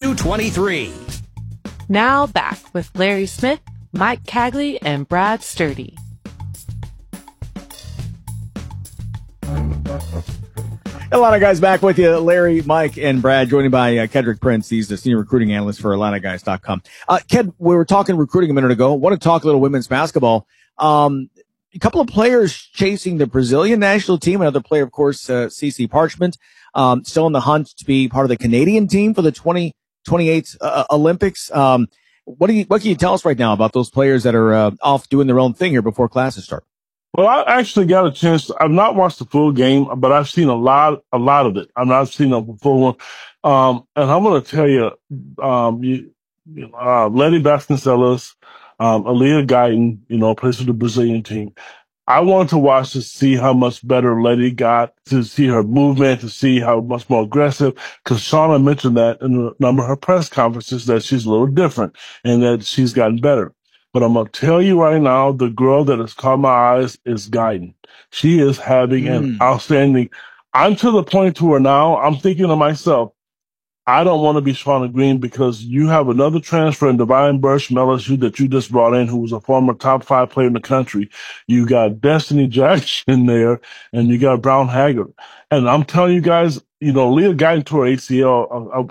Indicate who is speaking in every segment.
Speaker 1: 223.
Speaker 2: Now back with Larry Smith, Mike Cagley, and Brad Sturdy.
Speaker 3: A lot of guys back with you, Larry, Mike, and Brad, joined by Kedrick Prince. He's the senior recruiting analyst for IlliniGuys.com. Ked, we were talking recruiting a minute ago. I want to talk a little women's basketball. A couple of players chasing the Brazilian national team. Another player, of course, CC Parchment, still in the hunt to be part of the Canadian team for the 2028 Olympics. What can you tell us right now about those players that are off doing their own thing here before classes start?
Speaker 4: Well, I actually got a chance. I've not watched the full game, but I've seen a lot of it. I've not seen a full one. And I'm going to tell you, Letty Vasconcelos, Aaliyah Guyton, plays for the Brazilian team. I wanted to watch to see how much better Letty got, to see her movement, to see how much more aggressive, because Shauna mentioned that in a number of her press conferences that she's a little different and that she's gotten better. But I'm going to tell you right now, the girl that has caught my eyes is Guyton. She is having an outstanding. I'm to the point to where now I'm thinking to myself, I don't want to be Shauna Green because you have another transfer in Divine Burch from LSU that you just brought in, who was a former top 5 player in the country. You got Destiny Jackson there, and you got Brown Haggard. And I'm telling you guys, Leah Guyton tore ACL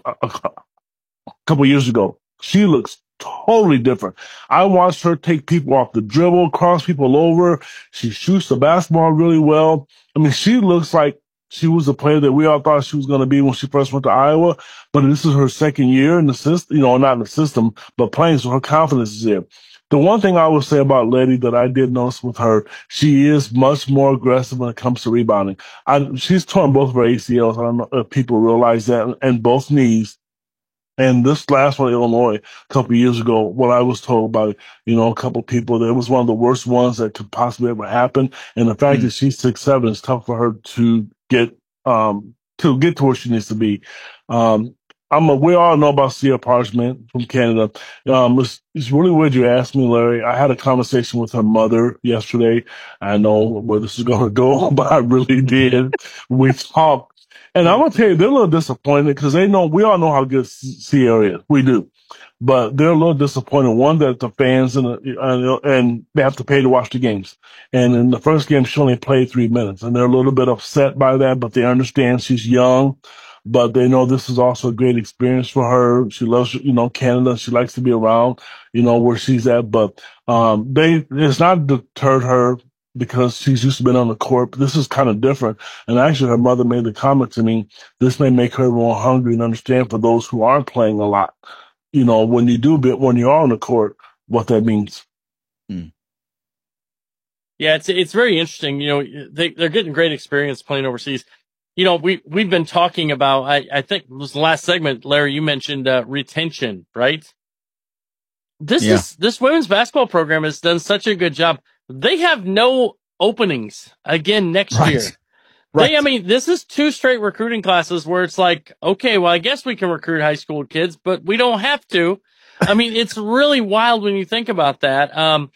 Speaker 4: a couple years ago. She looks totally different. I watched her take people off the dribble, cross people over. She shoots the basketball really well. I mean, she looks like she was the player that we all thought she was going to be when she first went to Iowa. But this is her second year in the system, not in the system, but playing, so her confidence is there. The one thing I would say about Letty that I did notice with her, she is much more aggressive when it comes to rebounding. She's torn both of her ACLs. I don't know if people realize that, and both knees. And this last one, Illinois, a couple of years ago, what I was told by, a couple of people, that it was one of the worst ones that could possibly ever happen. And the fact that she's 6'7", it's tough for her to get to where she needs to be. We all know about Sia Parchment from Canada. It's really weird you asked me, Larry. I had a conversation with her mother yesterday. I know where this is going to go, but I really did. We talked. And I'm going to tell you, they're a little disappointed because we all know how good Sierra is. We do. But they're a little disappointed. One, that the fans and they have to pay to watch the games. And in the first game, she only played 3 minutes. And they're a little bit upset by that, but they understand she's young. But they know this is also a great experience for her. She loves, Canada. She likes to be around, where she's at. But it's not deterred her, because she's used to being on the court. This is kind of different. And actually, her mother made the comment to me, this may make her more hungry and understand for those who aren't playing a lot, when you are on the court, what that means.
Speaker 5: Yeah, it's very interesting. They're getting great experience playing overseas. We've been talking about, I think it was the last segment, Larry, you mentioned retention, right? This women's basketball program has done such a good job. They have no openings again next year. Right. This is 2 straight recruiting classes where it's like, okay, well, I guess we can recruit high school kids, but we don't have to. It's really wild when you think about that.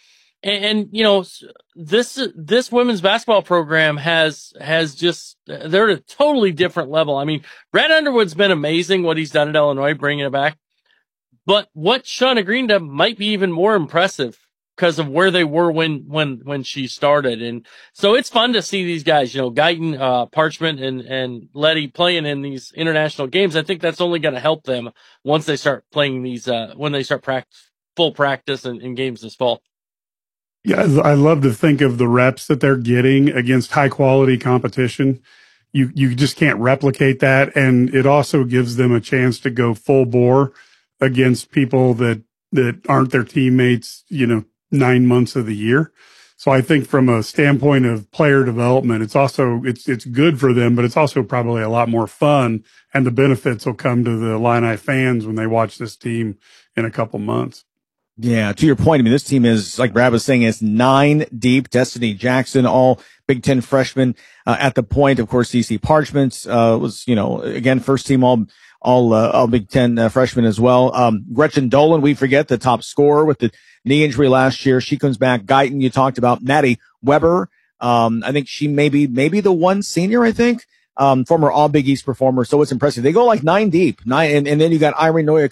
Speaker 5: This women's basketball program has just, they're at a totally different level. Brad Underwood's been amazing what he's done at Illinois, bringing it back. But what Shauna Green did might be even more impressive because of where they were when she started. And so it's fun to see these guys, Guyton, Parchment and Letty playing in these international games. I think that's only going to help them once they start playing these, when they start full practice in games this fall.
Speaker 6: Yeah, I love to think of the reps that they're getting against high quality competition. You just can't replicate that. And it also gives them a chance to go full bore against people that aren't their teammates, 9 months of the year. So I think from a standpoint of player development, it's also, it's good for them, but it's also probably a lot more fun, and the benefits will come to the Illini fans when they watch this team in a couple months.
Speaker 3: Yeah, to your point, this team is, like Brad was saying, is 9 deep. Destiny Jackson, all Big Ten freshmen at the point. Of course, CC Parchment was, again, first team all Big Ten freshmen as well. Gretchen Dolan, we forget, the top scorer with the knee injury last year. She comes back. Guyton, you talked about. Maddie Weber, I think she may be the one senior, I think. Former All Big East performer. So it's impressive. They go like 9 deep, and then you got Irene Noya